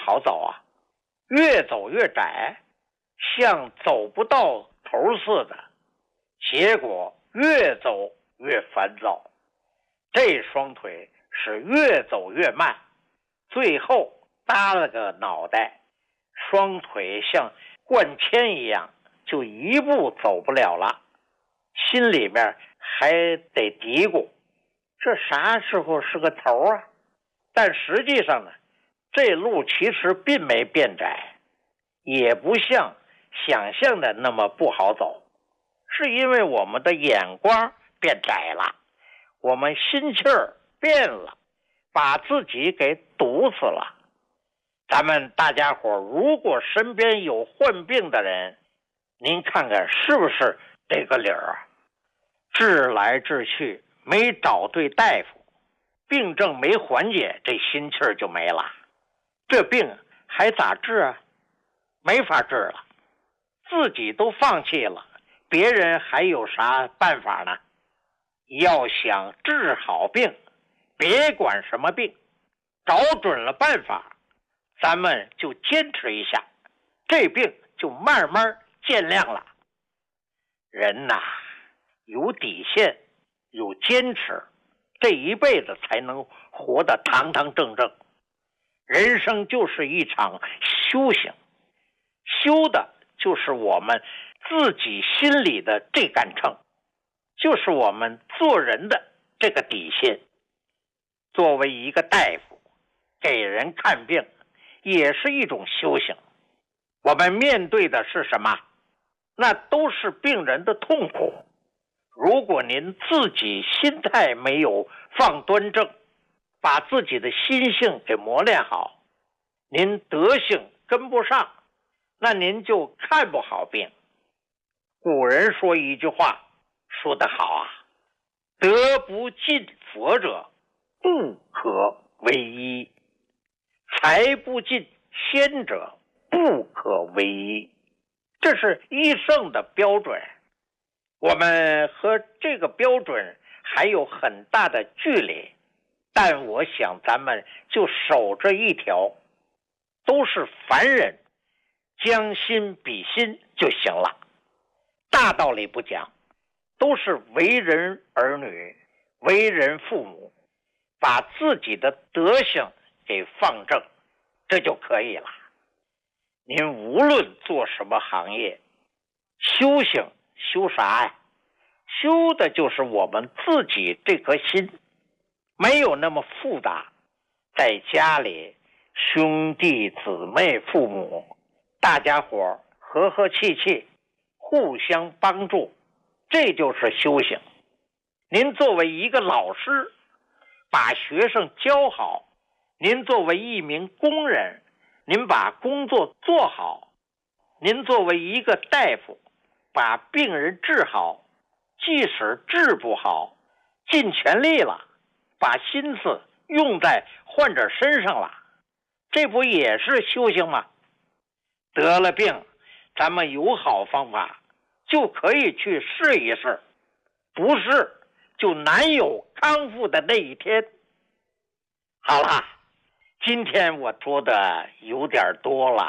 好走啊，越走越窄，像走不到头似的，结果越走越烦躁。这双腿是越走越慢，最后耷了个脑袋，双腿像灌铅一样，就一步走不了了。心里面还得嘀咕，这啥时候是个头啊？但实际上呢，这路其实并没变窄，也不像想象的那么不好走，是因为我们的眼光变窄了，我们心气儿变了，把自己给堵死了。咱们大家伙如果身边有患病的人，您看看是不是这个理儿啊？治来治去没找对大夫，病症没缓解，这心气儿就没了。这病还咋治啊？没法治了，自己都放弃了，别人还有啥办法呢？要想治好病，别管什么病，找准了办法，咱们就坚持一下，这病就慢慢见亮了。人呐，有底线，有坚持，这一辈子才能活得堂堂正正。人生就是一场修行，修的就是我们自己心里的这杆秤，就是我们做人的这个底线。作为一个大夫，给人看病也是一种修行。我们面对的是什么？那都是病人的痛苦。如果您自己心态没有放端正，把自己的心性给磨练好，您德性跟不上，那您就看不好病。古人说一句话说得好啊，德不尽佛者不可为医，财不尽仙者不可为医。这是医圣的标准，我们和这个标准还有很大的距离，但我想咱们就守着一条，都是凡人，将心比心就行了。大道理不讲，都是为人儿女，为人父母，把自己的德行给放正，这就可以了。您无论做什么行业，修行修啥呀？修的就是我们自己这颗心，没有那么复杂。在家里，兄弟姊妹父母，大家伙和和气气，互相帮助，这就是修行。您作为一个老师，把学生教好；您作为一名工人，您把工作做好；您作为一个大夫，把病人治好。即使治不好，尽全力了，把心思用在患者身上了，这不也是修行吗？得了病，咱们有好方法，就可以去试一试，不试就难有康复的那一天。好了，今天我说的有点多了。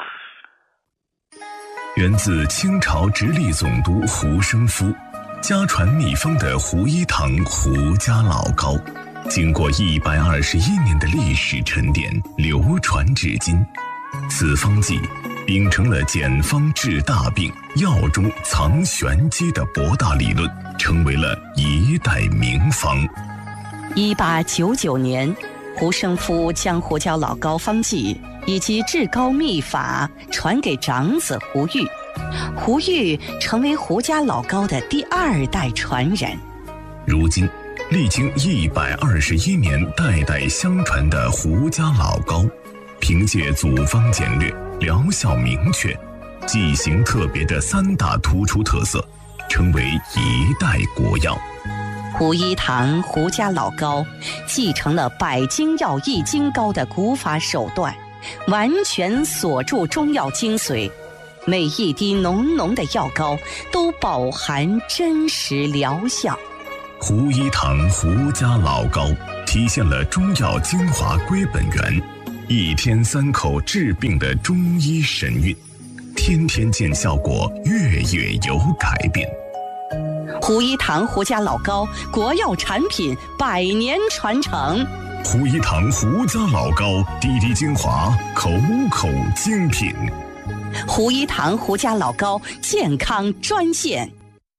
源自清朝直隶总督胡生夫，家传秘方的胡一堂胡家老膏，经过121年的历史沉淀，流传至今。此方剂秉承了简方治大病、药中藏玄机的博大理论，成为了一代名方。 1899年，胡生夫将胡椒老膏方剂以及治膏秘法传给长子胡玉，胡玉成为胡家老膏的第2代传人。 如今历经121年代代相传的胡家老膏，凭借组方简略、疗效明确、剂型特别的3大突出特色，成为一代国药。 胡一堂胡家老膏继承了百精药易筋膏的古法手段，完全锁住中药精髓，每一滴浓浓的药膏都饱含真实疗效。 胡一堂胡家老膏体现了中药精华归本源， 一天3口治病的中医神韵，天天见效果，月月有改变。 胡一堂胡家老高，国药产品100年传承。 胡一堂胡家老高，滴滴精华，口口精品。 胡一堂胡家老高健康专线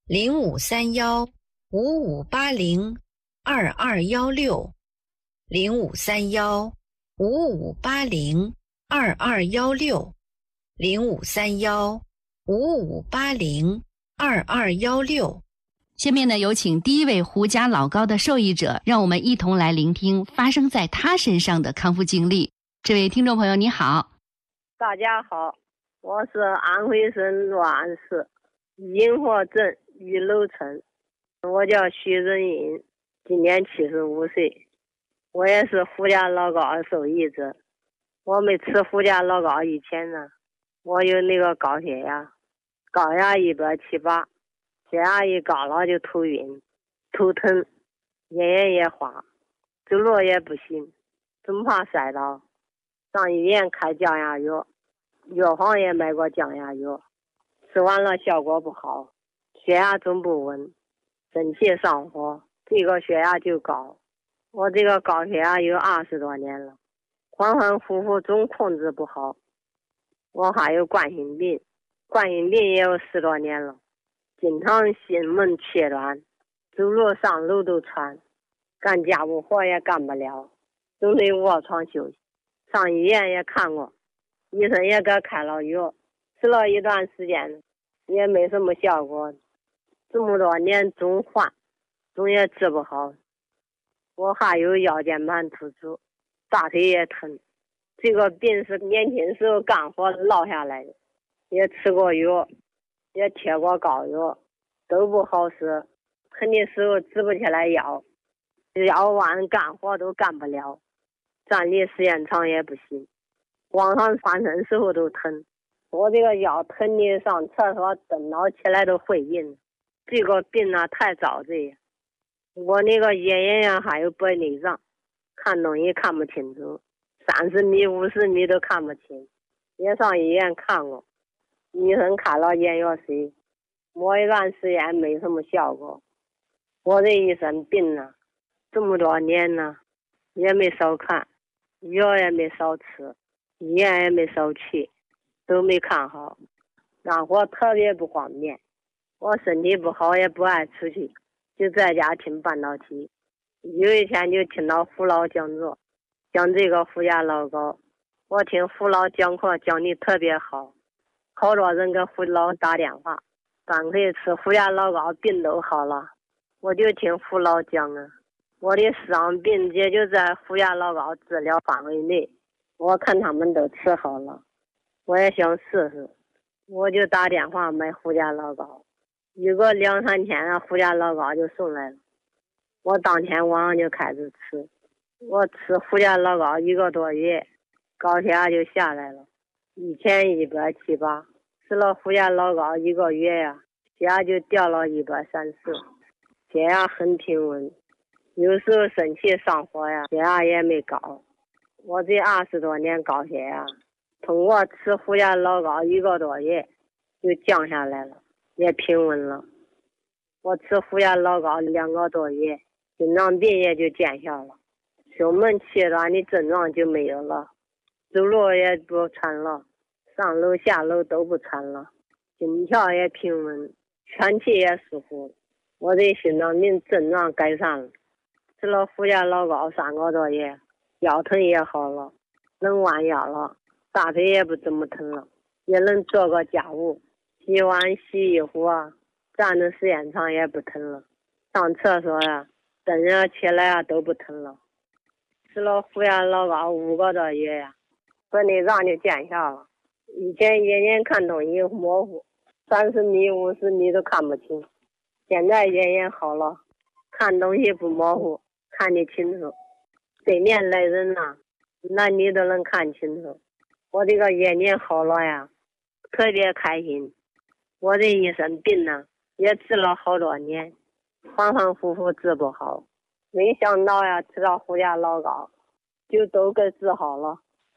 0531-5580-2216，0531-5580-2216。下面呢，有请第一位胡家老高的受益者，让我们一同来聆听发生在他身上的康复经历。这位听众朋友你好。 大家好，我是安徽省洛安市银河镇玉楼村，我叫徐仁银，今年75岁，我也是胡家老高受益者。我没吃胡家老高以前呢，我有那个高血压，高压178，血压一高了就头晕、头疼、眼眼也花，走路也不行，总怕摔倒。上医院开降压药，药房也买过降压药，吃完了效果不好，血压总不稳，肾气上火，这个血压就高。我这个高血压有20多年了，反反复复总控制不好。我还有冠心病，冠心病也有10多年了，经常心闷气软，走路上楼都喘，干家务活也干不了，总得卧床休息。上医院也看过，医生也给开了药，吃了一段时间也没什么效果，这么多年总换，总也治不好。我还有腰间盘突出，大腿也疼，这个病是年轻时候干活落下来的，也吃过药，也贴过膏药，都不好使，疼的时候直不起来腰，腰弯干活都干不了，站立时间长也不行，往上翻身时候都疼。我这个腰疼的上厕所蹬脑起来都费劲，这个病啊太遭罪。我那个眼眼呀还有白内障，看东西看不清楚，30米50米都看不清，也上医院看过，医生开了眼药水，抹一段时间没什么效果。我这一身病啊，这么多年呢也没少看，药也没少吃，医院也没少去，都没看好，干活特别不方便。我身体不好也不爱出去，就在家听半导体。有一天就听到父老讲座，讲这个胡家老高，我听父老讲课讲的特别好，好多人给父老打电话，干脆吃胡家老高病都好了。我就听父老讲啊，我的伤病也就在胡家老高治疗范围内，我看他们都吃好了，我也想试试，我就打电话买胡家老高，有个2、3天啊，胡家老高就送来了，我当天晚上就开始吃，我吃胡家老高1个多月，高血压就下来了，以前178，吃了胡家老高1个月呀，血压就掉了134，血压很平稳，有时候肾气上火呀，血压也没高。我这20多年高血压，通过吃胡家老高1个多月就降下来了，也平稳了。我吃胡家老高2个多月，心脏病也就见效了，胸闷气软的症状就没有了，走路也不喘了，上楼下楼都不喘了，心跳也平稳，喘气也舒服，我这心脏病症状改善了。吃了胡家老高3个多月，腰疼也好了，能弯腰了，大腿也不怎么疼了，也能做个家务，洗碗洗衣服啊，站的时间长也不疼了，上厕所呀、蹬着起来啊都不疼了。吃了胡家老高5个多月呀，白内障就见效了。以前眼睛看东西模糊，30米50米都看不清，现在眼睛好了，看东西不模糊，看得清楚，对面来人呐，男女都能看清楚。我这个眼睛好了呀，特别开心。我这一身病呢，也治了好多年，反反复复治不好，没想到呀，吃到胡家老高就都给治好了，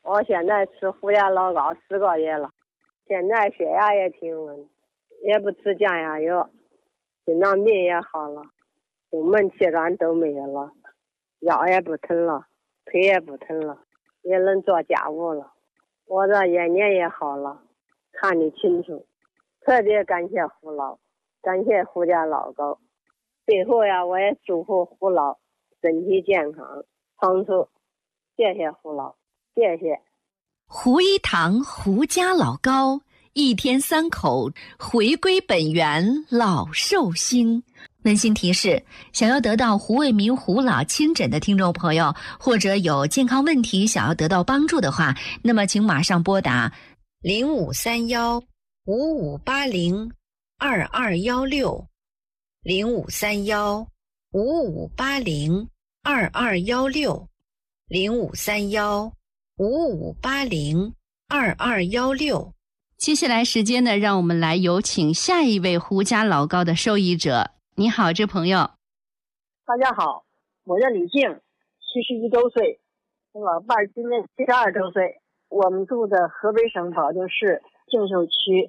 我现在吃胡家老高10个月了，现在血压也挺稳，也不吃降压药，心脏病也好了，胸闷气短都没有了，腰也不疼了，腿也不疼了，也能做家务了，我的眼睛也好了，看得清楚。特别感谢胡老，感谢胡家老高。最后呀，我也祝福胡老身体健康长寿，谢谢胡老，谢谢。 胡一堂胡家老高，一天3口回归本源，老寿星。温馨提示：想要得到胡卫民胡老亲诊的听众朋友，或者有健康问题想要得到帮助的话，那么请马上拨打0531-5580-2216，0531-5580-2216。接下来时间呢，让我们来有请下一位胡家老高的受益者。你好，这朋友。 大家好，我叫李静，71周岁，我老伴儿今年72周岁。我们住的河北省保定市静秀区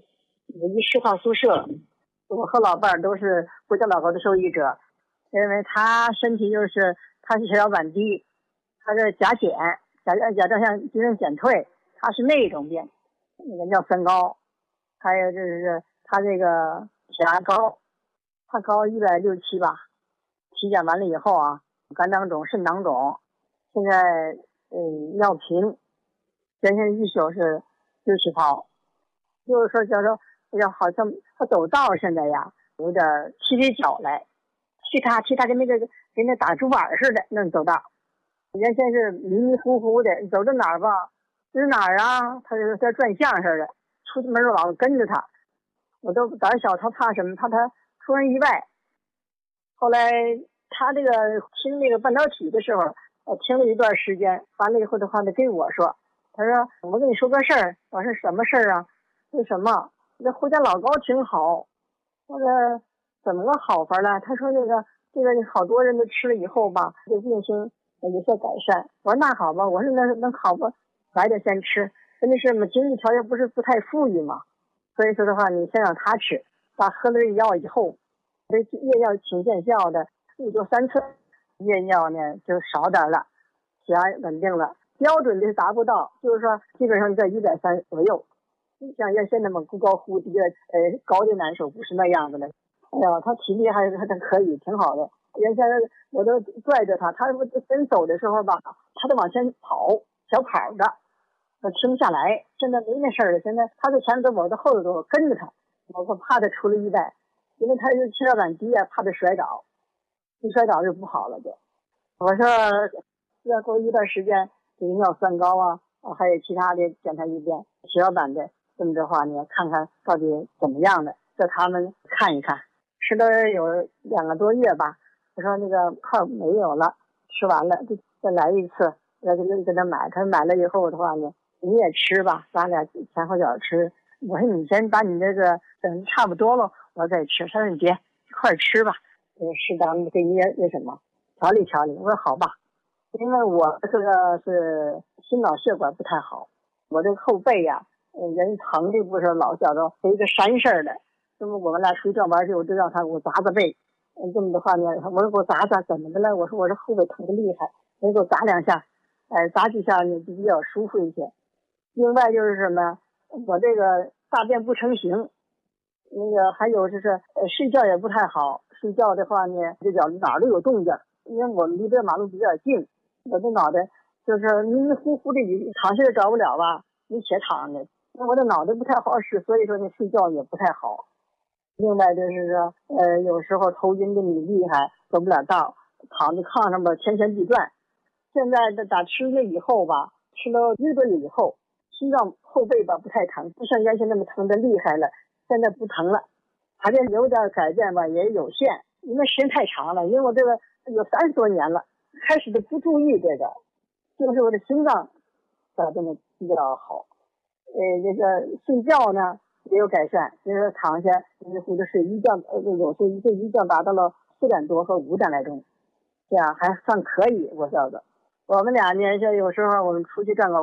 110号宿舍。我和老伴儿都是胡家老高的受益者，因为他身体他是血小板低，他是甲减，甲状腺机能减退，他是那种病，那个尿酸高，还有就是他这个血压高，他高160、170吧。体检完了以后啊，肝囊肿、肾囊肿，现在尿频，全身1宿是6、7泡，就是说好像他走道现在呀有点踢起脚来，踢他跟那打竹板似的那走道，原先是迷迷糊糊的，走到哪儿吧，指哪儿啊，他就在转向似的，出门老跟着他，我都胆小，他怕什么？怕他出人意外。后来他这个听那个半导体的时候，听了一段时间，完了以后的话呢，跟我说，他说我跟你说个事儿。我说什么事儿啊？为什么？这胡家老高挺好。我说怎么个好法呢？他说这个好多人都吃了以后吧，这病情有些改善。我说那好吧，我说那好吧，来点先吃。问题是嘛，经济条件不太富裕嘛，所以说的话，你先让他吃。他喝了这药以后，这夜药挺见效的，1周3次，夜药呢就少点了，血压稳定了，标准的是达不到，就是说基本上在130左右。像原先那么忽高忽低的，高的难受，不是那样子的。哎呀，他体力还可以，挺好的。原先我都拽着他真走的时候吧，他都往前跑，小跑着，停不下来。现在没那事儿了，现在他在前头走，我在后头走，我跟着他，我怕他出了意外，因为他是血小板低啊，怕他摔倒，一摔倒就不好了就。我说要过一段时间，这个尿酸高啊，还有其他的检查一遍，血小板的。这么的话呢，看看到底怎么样的，叫他们看一看。吃了有2个多月吧，我说那个号没有了，吃完了就再来一次，再给他买。他买了以后的话呢，你也吃吧，咱俩前后脚吃。我说你先把你这个等差不多了，我再吃。他说你别一块吃吧，适当的给你那什么调理调理。我说好吧，因为我这个是心脑血管不太好，我这个后背呀。人疼的不是老觉着有一个山似的，那么我们俩出去转弯去，我就让他给我砸背。这么的话呢，我说给我砸怎么的了？我说我这后背疼的厉害，我给我砸2下，砸几下呢就比较舒服一些。另外就是什么，我这个大便不成形，那个还有就是睡觉也不太好，睡觉的话呢这脚哪儿都有动静，因为我们离这马路比较近，我这脑袋就是迷迷糊糊的，躺下也着不了吧，你且躺着。我的脑袋不太好使，所以说你睡觉也不太好。另外就是说，有时候头晕的你厉害，走不了道，躺在炕上吧，天旋地转。现在打吃了以后吧，吃了1个月以后，心脏后背吧不太疼，不像原先那么疼的厉害了，现在不疼了。还是有点改变吧，也有限，因为时间太长了，因为我这个有30多年了，开始的不注意这个，就是我的心脏咋这么比较好。这个睡觉呢也有改善，就是躺下迷糊的睡一觉，有时候一觉达到了4点多和5点来钟，这样还算可以。我觉得我们俩呢，就有时候我们出去转个弯，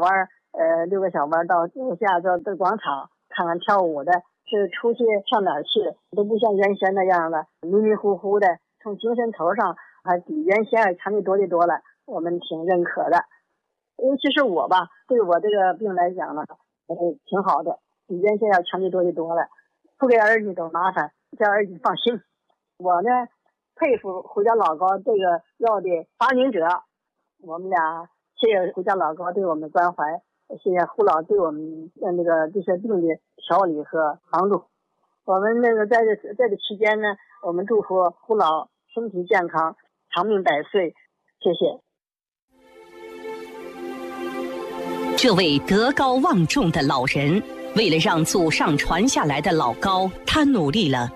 溜个小弯到楼下到广场看看跳舞的，是出去上哪儿去都不像原先那样了，迷迷糊糊的，从精神头上还比原先强的多的多了，我们挺认可的。尤其是我吧，对我这个病来讲呢，挺好的，比原先要强的多的多了，不给儿女都麻烦，叫儿女放心。我呢佩服胡家老高这个药的发明者，我们俩谢谢胡家老高对我们的关怀，谢谢胡老对我们那个这些病的调理和帮助。我们那个在这期间呢，我们祝福胡老身体健康，长命百岁，谢谢。 这位德高望重的老人，为了让祖上传下来的老高，他努力了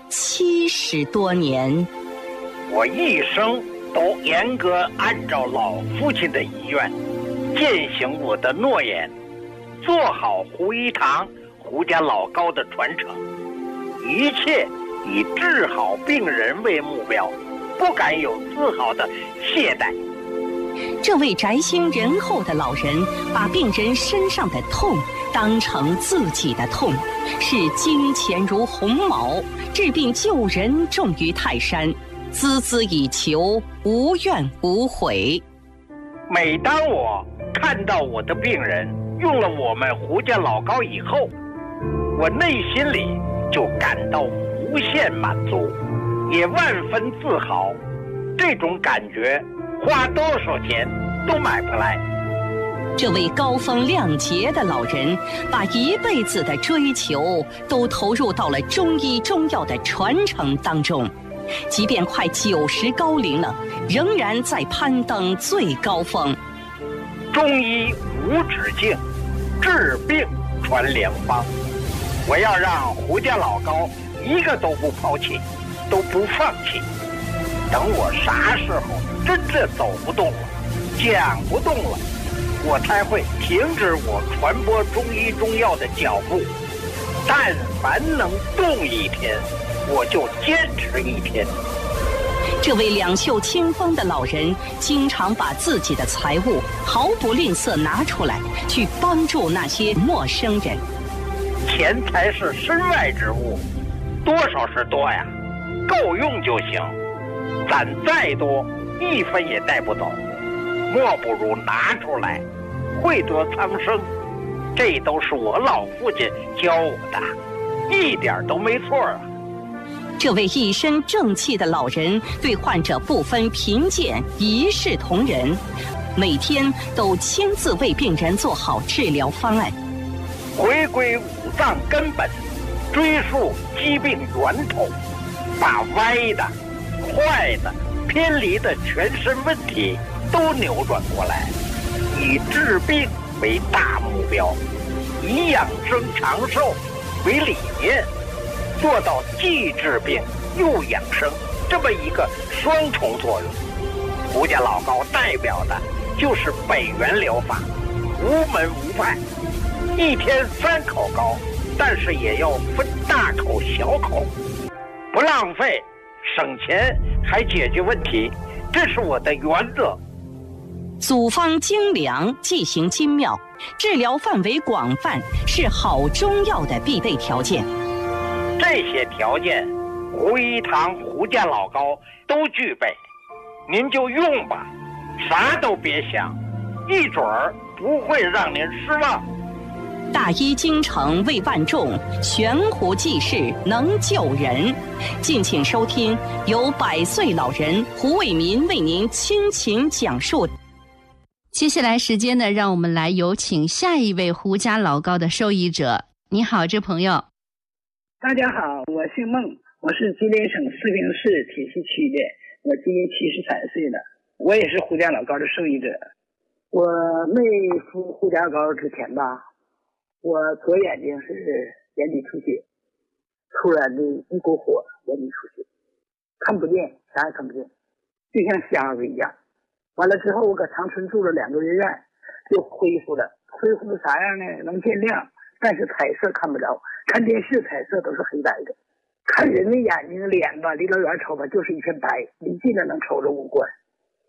70多年。 我一生都严格按照老父亲的遗愿，践行我的诺言，做好胡一堂胡家老高的传承，一切以治好病人为目标，不敢有丝毫的懈怠。 这位宅心仁厚的老人，把病人身上的痛当成自己的痛，视金钱如鸿毛，治病救人重于泰山，孜孜以求，无怨无悔。 每当我看到我的病人用了我们胡家老高以后，我内心里就感到无限满足，也万分自豪。这种感觉花多少钱都买不来。 这位高风亮节的老人，把一辈子的追求都投入到了中医中药的传承当中，即便快90高龄了，仍然在攀登最高峰。 中医无止境，治病传良方。我要让胡家老高一个都不抛弃，都不放弃。等我啥时候真的走不动了，讲不动了，我才会停止我传播中医中药的脚步。但凡能动一天，我就坚持一天。 这位两袖清风的老人，经常把自己的财物毫不吝啬拿出来，去帮助那些陌生人。 钱财是身外之物，多少是多呀，够用就行。攒再多，一分也带不走，莫不如拿出来，惠泽苍生。这都是我老父亲教我的，一点都没错啊。 这位一身正气的老人，对患者不分贫贱，一视同仁，每天都亲自为病人做好治疗方案， 回归五脏根本，追溯疾病源头，把歪的、坏的、偏离的全身问题都扭转过来，以治病为大目标，以养生长寿为理念，做到既治病又养生这么一个双重作用。胡家老高代表的就是北元疗法，无门无派，一天3口膏，但是也要分大口小口，不浪费，省钱还解决问题，这是我的原则。 组方精良，剂型精妙，治疗范围广泛，是好中药的必备条件。 这些条件，胡一堂胡家老高都具备，您就用吧，啥都别想，一准儿不会让您失望。 大医精诚为万众，悬壶济世能救人。敬请收听由100岁老人胡卫民为您倾情讲述。 接下来时间呢，让我们来有请下一位胡家老高的受益者。你好，这朋友。 大家好，我姓孟，我是吉林省四平市铁西区的，我今年73岁了，我也是胡家老高的受益者。我没服胡家老高之前吧，我左眼睛是眼底出血，突然的一股火，眼底出血，看不见，啥也看不见，就像瞎子一样。完了之后，我搁长春住了2个月院，就恢复了。恢复的啥样呢？能见亮，但是彩色看不着。看电视彩色都是黑白的，看人的眼睛脸吧，离老远瞅吧就是一片白，离近了能瞅着五官。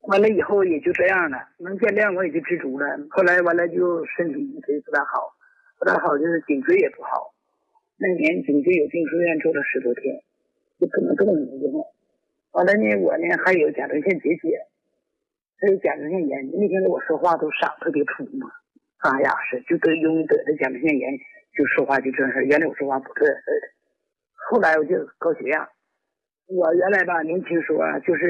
完了以后也就这样了，能见量我也就知足了。后来完了就身体一直不大好，就是颈椎也不好。那年颈椎有病住院住了10多天，就不能动了。完了呢，我呢还有甲状腺结节，还有甲状腺炎。那天我说话都嗓特别粗嘛，沙哑是就容易得的甲状腺炎，就说话就这事。原来我说话不这事的，后来我就高血压。我原来吧年轻时候啊，就是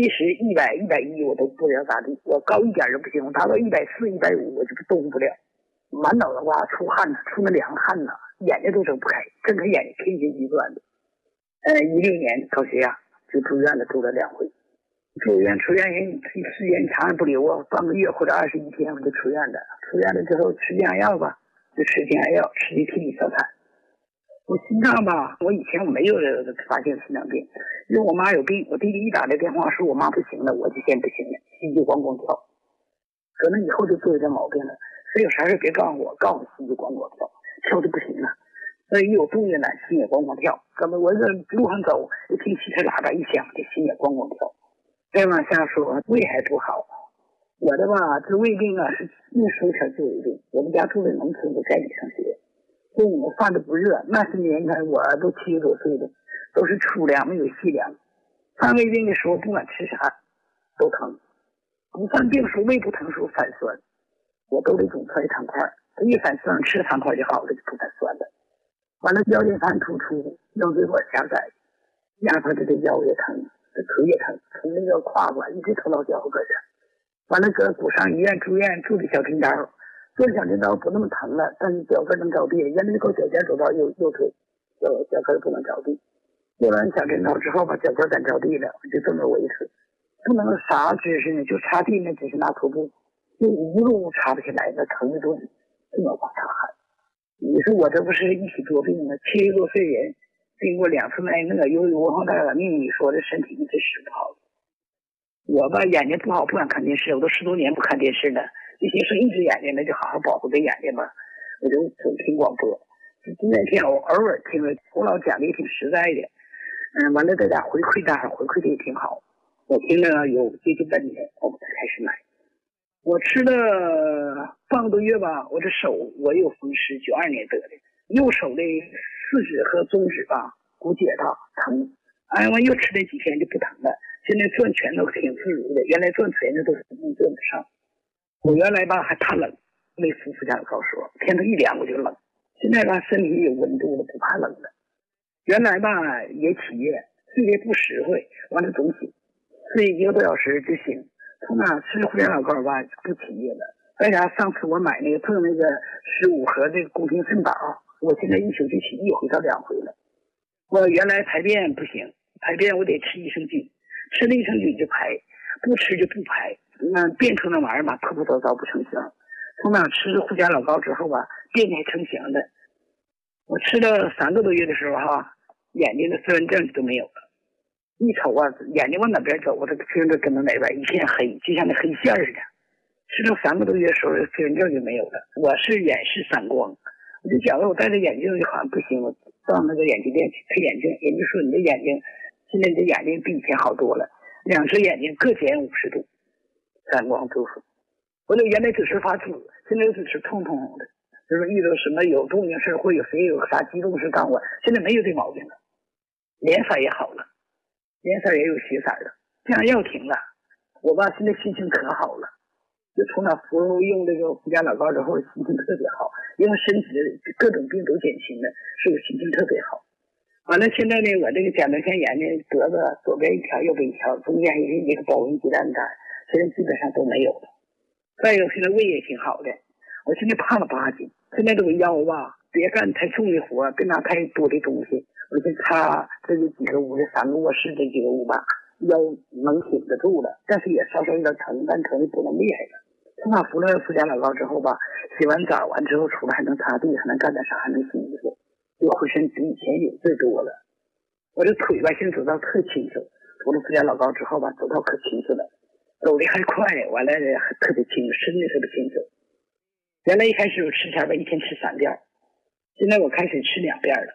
70、100、110我都不知道咋地，我高一点就不行，我达到140、150我就动不了，满脑子哇出汗，出那凉汗呐，眼睛都睁不开，睁开眼睛天旋地转的。16年高血压就住院了，住了2回。出院人时间长不留啊，半个月或者21天我就出院了。出院了之后吃降压药吧，就吃降压药，吃的替你小产。我心脏吧，我以前我没有发现心脏病，因为我妈有病，我弟弟一打来电话说我妈不行了，我就先不行了，心就咣咣跳。可能以后就做有点毛病了，所以有啥事别告诉我，告诉心就咣咣跳，跳的不行了。所以一有动静了，心也咣咣跳。哥们，我这路上走，一听汽车喇叭一响，这心也咣咣跳。再往下说，胃还不好。我的吧，这胃病啊是一说起来就胃病。我们家住在农村，我在里上学。所以我饭都不热，那些年看我都70多岁了，都是粗粮没有细粮。犯胃病的时候不管吃啥都疼，不犯病时候胃不疼时候反酸，我都得总揣糖块，一反酸吃糖块就好了，就不反酸了。完了腰间盘突出，腰椎管狭窄，压迫着这腰也疼，这腿也疼，从那个胯管一直疼到脚搁这。完了搁骨伤医院住院，住的小针刀。做小针刀不那么疼了，但是脚跟能着地，原来够脚尖走到右腿，脚跟不能着地。做完小针刀之后把脚跟敢着地了，我就这么维持，不能啥姿势呢，就擦地呢，只是拿拖布，就一路擦不起来，那疼的都这么往擦汗。你说我这不是一起多病吗？70多岁人，经过2次挨饿，由于文化大革命，你说这身体一直使不好。我吧眼睛不好，不敢看电视，我都10多年不看电视了。这些说一只眼睛，那就好好保护这眼睛吧。我就总听广播，今天我偶尔听了，胡老讲的也挺实在的。完了大家回馈的也挺好。我听了有接近半年，我才开始买。我吃了半个多月吧，我这手我有风湿，92年得的，右手的4指和中指吧骨节大疼，完又吃了几天就不疼了。现在转拳头挺自如的，原来转拳头都是转不上。我原来吧还怕冷，没服附加的高说，天气一凉我就冷。现在吧身体有温度了，不怕冷了。原来吧也起夜，睡得不实惠，完了总醒，睡1个多小时就醒。从哪吃回家老高吧不起夜了。为啥上次我买那个赠那个15盒这个宫廷肾宝，我现在一宿就起1回到2回了。我原来排便不行，排便我得吃益生菌，吃了益生菌就排，不吃就不排。变成那玩意儿吧，破破糟糟不成形。从那吃护家老膏之后吧，变得还成型的。我吃了3个多月的时候哈，眼睛的色纹症都没有了。一瞅啊，眼睛往哪边走，我这听着跟到哪边一片黑，就像那黑线似的。吃了3个多月的时候，色纹症就没有了。我是远视散光，我就觉得我戴着眼镜就好像不行，我到那个眼镜店去配眼镜，人家说你的眼睛现在你的眼睛比以前好多了，2只眼睛各减50度。散光度数，我这原来只是发紫，现在只是痛痛的，就是遇到什么有动静事或有谁有啥激动事干我，现在没有这毛病了，脸色也好了，脸色也有血色了，降药停了，我吧现在心情可好了，就从那服用这个护家老膏之后，心情特别好，因为身体的各种病都减轻了，所以心情特别好。完了现在呢，我这个甲状腺炎呢，得了左边一条右边一条，中间一个保温鸡蛋干，现在基本上都没有了。再有现在胃也挺好的，我现在胖了8斤，现在这个腰吧别干太重的活，别拿太多的东西，我就擦这个几个屋的3个卧室这几个屋吧，腰能挺得住了，但是也稍稍有点疼，但疼的不能厉害了。从那服了附加老膏之后吧，洗完澡完之后出来还能擦地，还能干点啥，还能洗衣服，就浑身比以前有劲多了。我这腿吧现在走到特轻松，涂了附加老膏之后吧，走到可轻松了，走的还快，完了还特别轻，身体特别轻松。原来一开始我吃前吧一天吃3遍，现在我开始吃2遍了。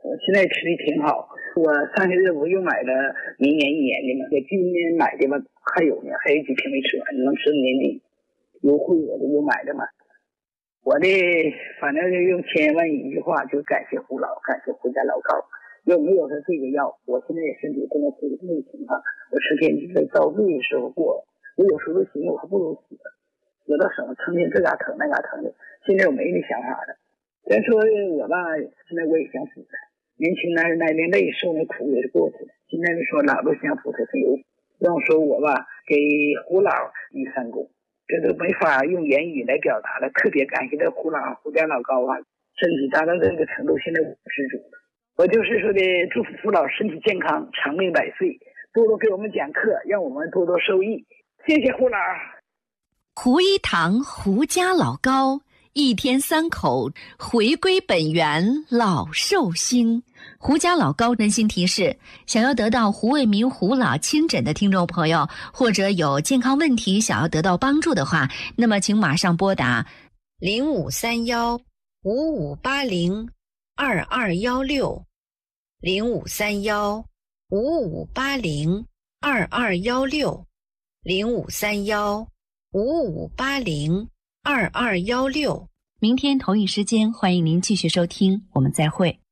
现在吃的挺好。我上个月我又买了明年1年的嘛，我今年买的吧还有呢，还有几瓶没吃完，能吃年底。优惠我的又买的嘛。我的反正就用千万一句话，就感谢胡老，感谢胡家老高。要没有他这个药，我现在也身体不能处于这个情况。我成天就在遭罪的时候过，我有时候都寻思我还不如死，死到什么成天这嘎疼那嘎疼的。现在我没那想法了。再说我吧，现在我也想死了。年轻男人那点累受那苦也是过去了。现在说老都想死，他是有。让说我吧，给胡老一3功，这都没法用言语来表达了。特别感谢这胡老胡家老高啊，身体达到这个程度，现在我知足了。我就是说的，祝福胡老身体健康，长命百岁，多多给我们讲课，让我们多多受益。谢谢胡老。 胡一堂胡家老高，一天3口，回归本源，老寿星。胡家老高温馨提示：想要得到胡卫民胡老亲诊的听众朋友，或者有健康问题想要得到帮助的话，那么请马上拨打0531-5580-2216，0531-5580-2216。明天同一时间，欢迎您继续收听，我们再会。